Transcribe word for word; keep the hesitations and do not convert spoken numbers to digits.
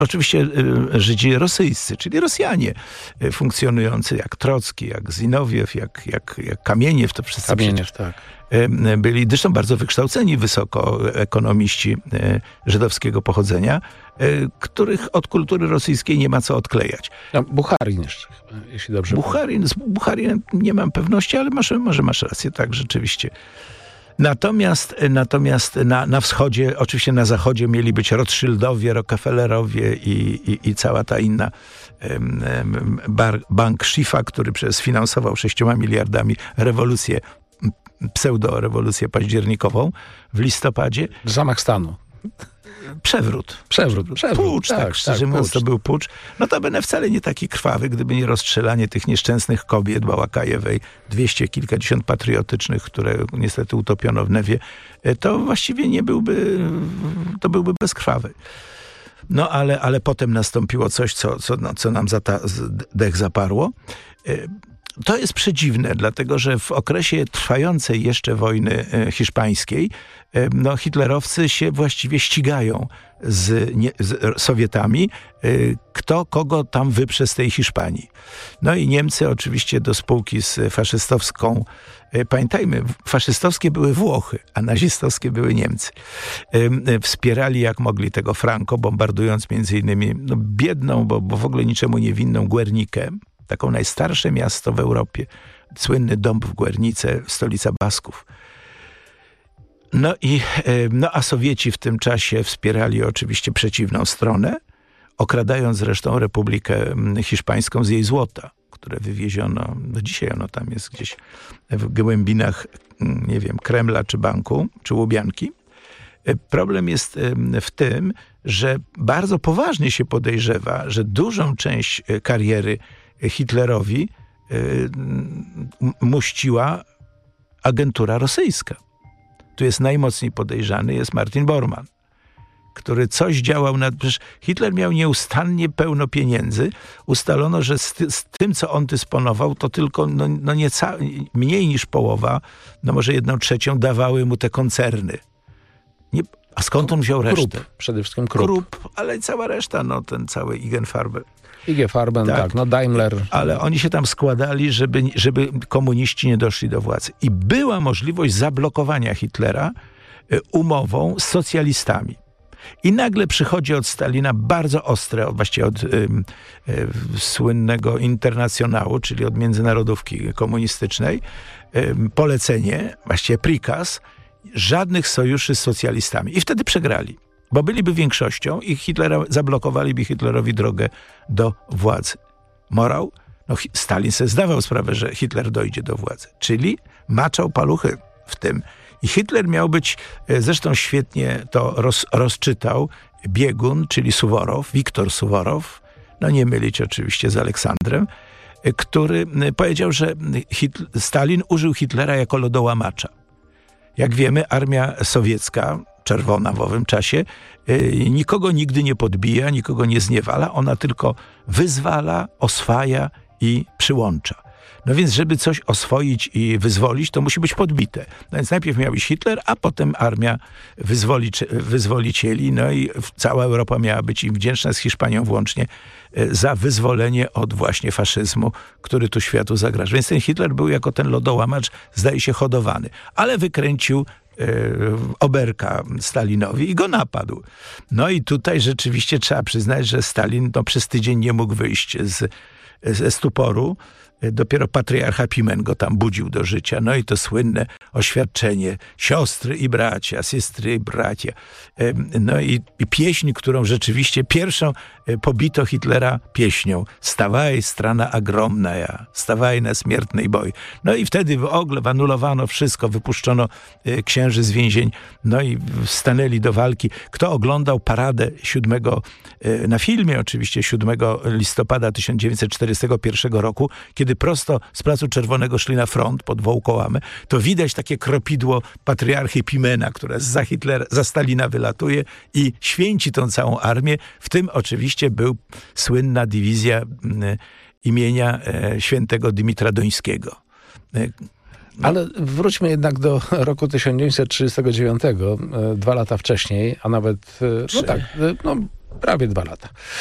oczywiście Żydzi rosyjscy, czyli Rosjanie funkcjonujący jak Trocki, jak Zinowiew, jak, jak, jak Kamieniew, to wszyscy Kamieniew, tak. byli zresztą bardzo wykształceni wysoko ekonomiści żydowskiego pochodzenia, których od kultury rosyjskiej nie ma co odklejać. No, Bucharin jeszcze, jeśli dobrze Bucharin, z Bucharinem nie mam pewności, ale masz, może masz rację, tak, rzeczywiście. Natomiast, natomiast na, na wschodzie, oczywiście na zachodzie mieli być Rothschildowie, Rockefellerowie i, i, i cała ta inna um, bar, bank Schifa, który sfinansował sześcioma miliardami rewolucję, pseudo-rewolucję październikową w listopadzie. Zamach stanu. Przewrót. Przewrót. Przewrót. Pucz, tak, tak szczerze tak, mówiąc, pucz. To był pucz. Notabene wcale nie taki krwawy, gdyby nie rozstrzelanie tych nieszczęsnych kobiet Bałakajewej, dwieście kilkadziesiąt patriotycznych, które niestety utopiono w Newie, to właściwie nie byłby, to byłby bezkrwawy. No ale, ale potem nastąpiło coś, co, co, no, co nam zata, dech zaparło. To jest przedziwne, dlatego że w okresie trwającej jeszcze wojny hiszpańskiej no, hitlerowcy się właściwie ścigają z, nie, z Sowietami, kto kogo tam wyprze z tej Hiszpanii. No i Niemcy oczywiście do spółki z faszystowską, pamiętajmy, faszystowskie były Włochy, a nazistowskie były Niemcy. Wspierali jak mogli tego Franco, bombardując między innymi no, biedną, bo, bo w ogóle niczemu niewinną Guernikę, taką najstarsze miasto w Europie. Słynny dom w Guernice, stolica Basków. No i, no a Sowieci w tym czasie wspierali oczywiście przeciwną stronę, okradając zresztą Republikę Hiszpańską z jej złota, które wywieziono, do dzisiaj ono tam jest gdzieś w głębinach, nie wiem, Kremla czy banku, czy Łubianki. Problem jest w tym, że bardzo poważnie się podejrzewa, że dużą część kariery Hitlerowi y, muściła agentura rosyjska. Tu jest najmocniej podejrzany, jest Martin Bormann, który coś działał nad... Przecież Hitler miał nieustannie pełno pieniędzy. Ustalono, że z, ty, z tym, co on dysponował, to tylko no, no nieca, mniej niż połowa, no może jedną trzecią dawały mu te koncerny. Nie, a skąd on wziął resztę? Krupp, przede wszystkim Krupp. Krupp, ale cała reszta, no ten cały I G Farben. I G Farben, tak. tak, no Daimler. Ale oni się tam składali, żeby, żeby komuniści nie doszli do władzy. I była możliwość zablokowania Hitlera umową z socjalistami. I nagle przychodzi od Stalina bardzo ostre, właściwie od y, y, słynnego internacjonału, czyli od międzynarodówki komunistycznej, y, polecenie, właściwie prikaz, żadnych sojuszy z socjalistami. I wtedy przegrali. Bo byliby większością i Hitlera, zablokowaliby Hitlerowi drogę do władzy. Morał? No, Stalin sobie zdawał sprawę, że Hitler dojdzie do władzy. Czyli maczał paluchy w tym. I Hitler miał być, zresztą świetnie to roz, rozczytał, biegun, czyli Suworow, Wiktor Suworow, no nie mylić oczywiście z Aleksandrem, który powiedział, że Hitler, Stalin użył Hitlera jako lodołamacza. Jak wiemy, armia sowiecka, czerwona w owym czasie, yy, nikogo nigdy nie podbija, nikogo nie zniewala, ona tylko wyzwala, oswaja i przyłącza. No więc, żeby coś oswoić i wyzwolić, to musi być podbite. No więc najpierw miał być Hitler, a potem armia wyzwolic- wyzwolicieli, no i cała Europa miała być im wdzięczna, z Hiszpanią włącznie, yy, za wyzwolenie od właśnie faszyzmu, który tu światu zagraża. Więc ten Hitler był jako ten lodołamacz, zdaje się, hodowany. Ale wykręcił oberka Stalinowi i go napadł. No i tutaj rzeczywiście trzeba przyznać, że Stalin no, przez tydzień nie mógł wyjść z, ze stuporu. Dopiero patriarcha Pimen go tam budził do życia. No i to słynne oświadczenie siostry i bracia, siostry i bracia. No i, i pieśń, którą rzeczywiście pierwszą pobito Hitlera pieśnią. Stawaj, strana ogromna ja, stawaj na śmiertnej boj. No i wtedy w ogóle anulowano wszystko, wypuszczono księży z więzień, no i stanęli do walki. Kto oglądał paradę siódmego na filmie oczywiście siódmego listopada tysiąc dziewięćset czterdziestego pierwszego roku, kiedy prosto z Placu Czerwonego szli na front pod Wołkołamy, to widać takie kropidło patriarchy Pimena, które za Hitlera, za Stalina wylatuje i święci tą całą armię. W tym oczywiście był słynna dywizja y, imienia y, świętego Dymitra Dońskiego. Y, No. Ale wróćmy jednak do roku tysiąc dziewięćset trzydziestego dziewiątego, dwa lata wcześniej, a nawet, no tak, no Prawie dwa lata.